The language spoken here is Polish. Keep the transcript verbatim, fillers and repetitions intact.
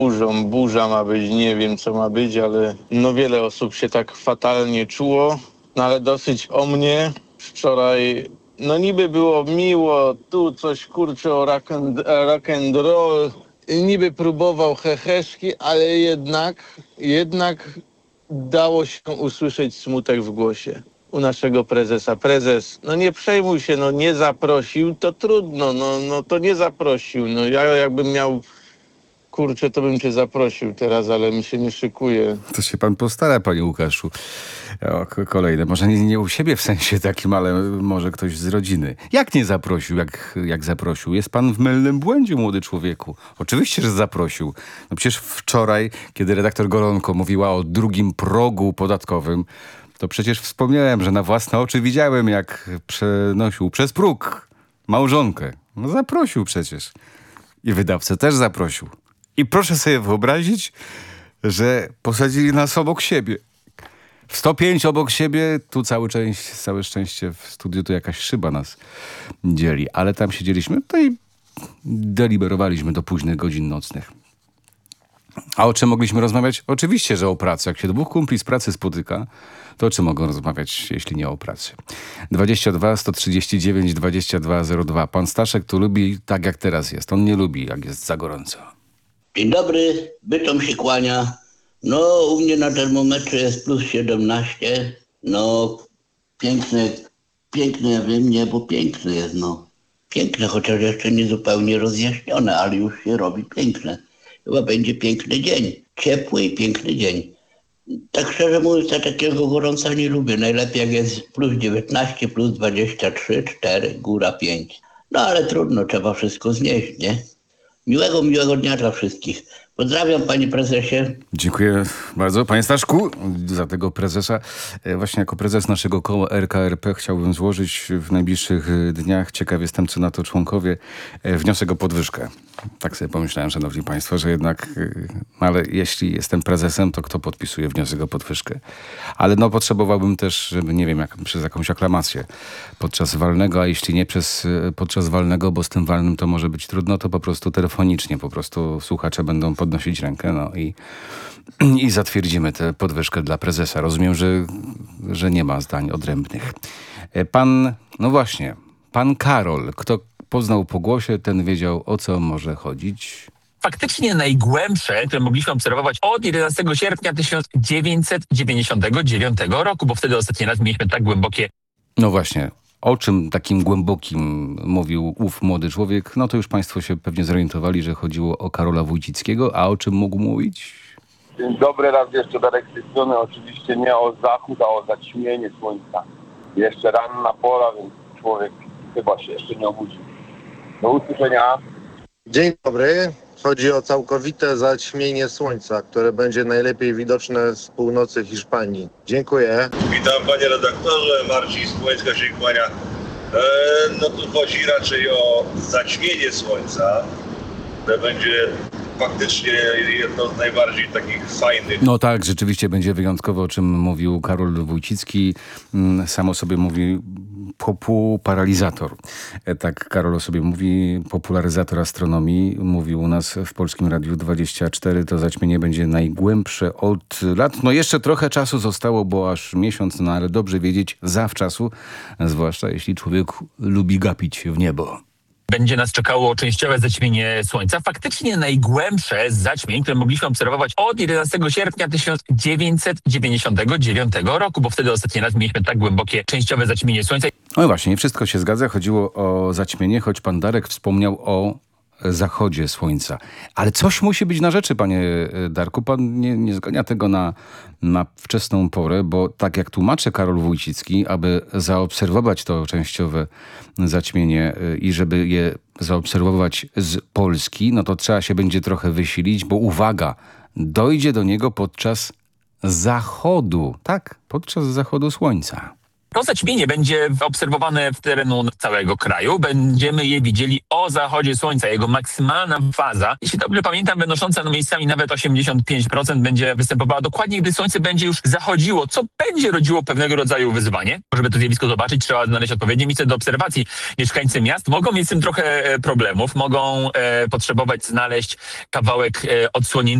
burzą. Burza ma być, nie wiem co ma być, ale no wiele osób się tak fatalnie czuło. No ale dosyć o mnie. Wczoraj no niby było miło, tu coś kurczę o rock and, rock and roll. Niby próbował heheszki, ale jednak, jednak dało się usłyszeć smutek w głosie u naszego prezesa. Prezes, no nie przejmuj się, no nie zaprosił, to trudno, no, no to nie zaprosił. No ja jakbym miał, kurczę, to bym cię zaprosił teraz, ale mi się nie szykuje. To się pan postara, panie Łukaszu. O, kolejne. Może nie, nie u siebie w sensie takim, ale może ktoś z rodziny. Jak nie zaprosił, jak, jak zaprosił? Jest pan w mylnym błędzie, młody człowieku. Oczywiście, że zaprosił. No przecież wczoraj, kiedy redaktor Golonko mówiła o drugim progu podatkowym, to przecież wspomniałem, że na własne oczy widziałem, jak przenosił przez próg małżonkę. No zaprosił przecież. I wydawcę też zaprosił. I proszę sobie wyobrazić, że posadzili nas obok siebie. W sto pięć obok siebie, tu całe, część, całe szczęście w studiu to jakaś szyba nas dzieli. Ale tam siedzieliśmy, no i deliberowaliśmy do późnych godzin nocnych. A o czym mogliśmy rozmawiać? Oczywiście, że o pracy. Jak się dwóch kumpli z pracy spotyka, to o czym mogą rozmawiać, jeśli nie o pracy? dwadzieścia dwa sto trzydzieści dziewięć dwadzieścia dwa zero dwa. Pan Staszek tu lubi tak, jak teraz jest. On nie lubi, jak jest za gorąco. Dzień dobry, bytom się kłania. No, u mnie na termometrze jest plus siedemnaście. No, piękne, piękne, ja wiem, niebo piękne jest, no. Piękne, chociaż jeszcze nie zupełnie rozjaśnione, ale już się robi piękne. Chyba będzie piękny dzień. Ciepły i piękny dzień. Tak szczerze mówiąc, ja takiego gorąca nie lubię. Najlepiej jak jest plus dziewiętnaście, plus dwadzieścia trzy, cztery, góra pięć. No ale trudno, trzeba wszystko znieść, nie? Miłego, miłego dnia dla wszystkich. Pozdrawiam, panie prezesie. Dziękuję bardzo, panie Staszku, za tego prezesa. Właśnie jako prezes naszego koła R K R P chciałbym złożyć w najbliższych dniach, ciekaw jestem, co na to członkowie, wniosek o podwyżkę. Tak sobie pomyślałem, szanowni państwo, że jednak, no ale jeśli jestem prezesem, to kto podpisuje wniosek o podwyżkę? Ale no potrzebowałbym też, żeby, nie wiem, jak, przez jakąś aklamację podczas walnego, a jeśli nie przez, podczas walnego, bo z tym walnym to może być trudno, to po prostu telefonicznie, po prostu słuchacze będą podnosić rękę, no i, i zatwierdzimy tę podwyżkę dla prezesa. Rozumiem, że, że nie ma zdań odrębnych. Pan, no właśnie, pan Karol, kto poznał po głosie, ten wiedział, o co może chodzić. Faktycznie najgłębsze, które mogliśmy obserwować od jedenastego sierpnia tysiąc dziewięćset dziewięćdziesiątego dziewiątego roku, bo wtedy ostatni raz mieliśmy tak głębokie... No właśnie, o czym takim głębokim mówił ów młody człowiek, no to już państwo się pewnie zorientowali, że chodziło o Karola Wójcickiego, a o czym mógł mówić? Dzień dobry, raz jeszcze Darek z tej strony. Oczywiście nie o zachód, a o zaćmienie słońca. Jeszcze ranna pora, więc człowiek chyba się jeszcze nie obudził. Do usłyszenia. Dzień dobry. Chodzi o całkowite zaćmienie słońca, które będzie najlepiej widoczne z północy Hiszpanii. Dziękuję. Witam panie redaktorze, Marcin z Płońska się kłania. E, no tu chodzi raczej o zaćmienie słońca. To będzie faktycznie jedno z najbardziej takich fajnych. No tak, rzeczywiście będzie wyjątkowo, o czym mówił Karol Wójcicki. Sam o sobie mówi popularalizator. Tak Karol o sobie mówi, popularyzator astronomii. Mówił u nas w Polskim Radiu dwadzieścia cztery. To zaćmienie będzie najgłębsze od lat. No jeszcze trochę czasu zostało, bo aż miesiąc, no ale dobrze wiedzieć zawczasu, zwłaszcza jeśli człowiek lubi gapić w niebo. Będzie nas czekało częściowe zaćmienie słońca. Faktycznie najgłębsze z zaćmień, które mogliśmy obserwować od jedenastego sierpnia tysiąc dziewięćset dziewięćdziesiątego dziewiątego roku, bo wtedy ostatni raz mieliśmy tak głębokie częściowe zaćmienie słońca. No i właśnie, nie wszystko się zgadza. Chodziło o zaćmienie, choć pan Darek wspomniał o zachodzie słońca. Ale coś musi być na rzeczy, panie Darku. Pan nie, nie zgania tego na, na wczesną porę, bo tak jak tłumaczy Karol Wójcicki, aby zaobserwować to częściowe zaćmienie i żeby je zaobserwować z Polski, no to trzeba się będzie trochę wysilić, bo uwaga, dojdzie do niego podczas zachodu. Tak, podczas zachodu słońca. To zaćmienie będzie obserwowane w terenu całego kraju. Będziemy je widzieli o zachodzie słońca. Jego maksymalna faza, jeśli dobrze pamiętam, wynosząca no miejscami nawet osiemdziesiąt pięć procent, będzie występowała dokładnie, gdy słońce będzie już zachodziło, co będzie rodziło pewnego rodzaju wyzwanie. Żeby to zjawisko zobaczyć, trzeba znaleźć odpowiednie miejsce do obserwacji. Mieszkańcy miast mogą mieć z tym trochę problemów, mogą e, potrzebować znaleźć kawałek e, odsłonięty